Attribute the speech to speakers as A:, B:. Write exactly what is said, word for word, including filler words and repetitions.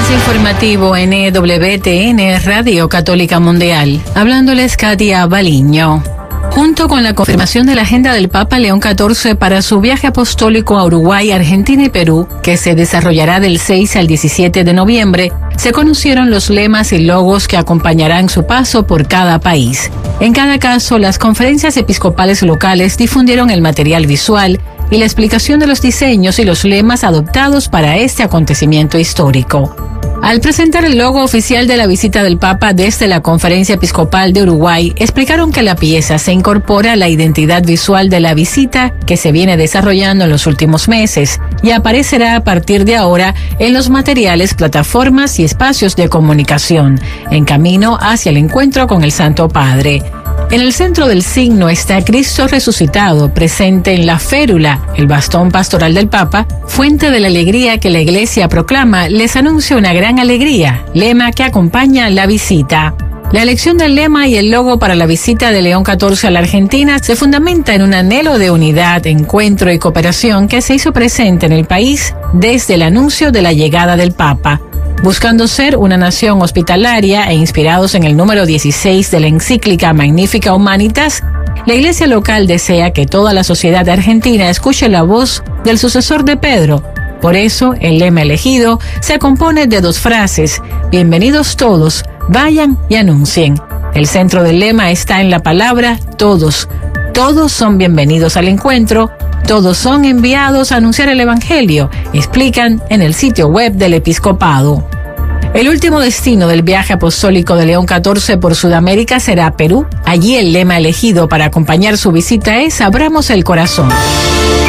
A: Más informativo en E W T N Radio Católica Mundial. Hablándoles Katia Baliño. Junto con la confirmación de la agenda del Papa León catorce para su viaje apostólico a Uruguay, Argentina y Perú, que se desarrollará del seis al diecisiete de noviembre, se conocieron los lemas y logos que acompañarán su paso por cada país. En cada caso, las conferencias episcopales locales difundieron el material visual y la explicación de los diseños y los lemas adoptados para este acontecimiento histórico. Al presentar el logo oficial de la visita del Papa desde la Conferencia Episcopal de Uruguay, explicaron que la pieza se incorpora a la identidad visual de la visita que se viene desarrollando en los últimos meses y aparecerá a partir de ahora en los materiales, plataformas y espacios de comunicación, en camino hacia el encuentro con el Santo Padre. En el centro del signo está Cristo resucitado, presente en la férula, el bastón pastoral del Papa, fuente de la alegría que la Iglesia proclama, les anuncia una gran alegría, lema que acompaña la visita. La elección del lema y el logo para la visita de León catorce a la Argentina se fundamenta en un anhelo de unidad, encuentro y cooperación que se hizo presente en el país desde el anuncio de la llegada del Papa. Buscando ser una nación hospitalaria e inspirados en el número dieciséis de la encíclica Magnificat Humanitas, la iglesia local desea que toda la sociedad argentina escuche la voz del sucesor de Pedro. Por eso, el lema elegido se compone de dos frases: bienvenidos todos, vayan y anuncien. El centro del lema está en la palabra todos. Todos son bienvenidos al encuentro. Todos son enviados a anunciar el Evangelio, explican en el sitio web del Episcopado. El último destino del viaje apostólico de León catorce por Sudamérica será Perú. Allí el lema elegido para acompañar su visita es Abramos el corazón.